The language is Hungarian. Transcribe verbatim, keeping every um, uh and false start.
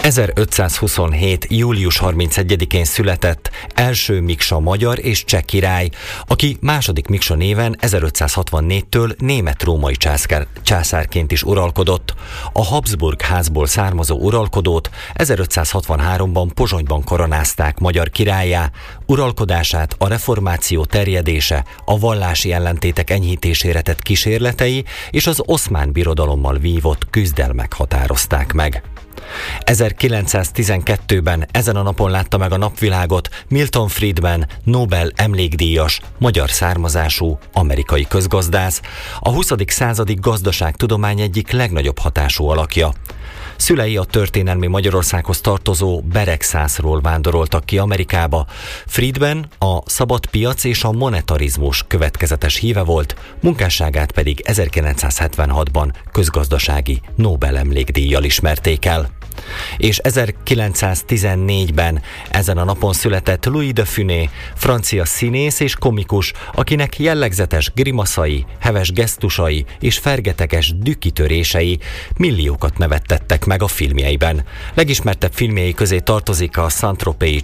ezerötszázhuszonhét. július harmincegyedikén született első Miksa magyar és cseh király, aki második Miksa néven ezerötszázhatvannégytől német-római császár, császárként is uralkodott. A Habsburg házból származó uralkodót ezerötszázhatvanháromban Pozsonyban koronázták magyar királlyá. Uralkodását a reformáció terjedése, a vallási ellentétek enyhítésére tett kísérletei és az oszmán birodalommal vívott küzdelmek határozták meg. ezerkilencszáztizenkettőben ezen a napon látta meg a napvilágot Milton Friedman, Nobel emlékdíjas, magyar származású amerikai közgazdász, a huszadik századi gazdaságtudomány egyik legnagyobb hatású alakja. Szülei a történelmi Magyarországhoz tartozó Beregszászról vándoroltak ki Amerikába. Friedman a szabad piac és a monetarizmus következetes híve volt, munkásságát pedig ezerkilencszázhetvenhatban közgazdasági Nobel-emlékdíjjal ismerték el. És ezerkilencszáztizennégyben ezen a napon született Louis de Funès, francia színész és komikus, akinek jellegzetes grimaszai, heves gesztusai és fergeteges dükkitörései milliókat nevettettek meg a filmjeiben. Legismertebb filmjei közé tartozik a Saint-Tropez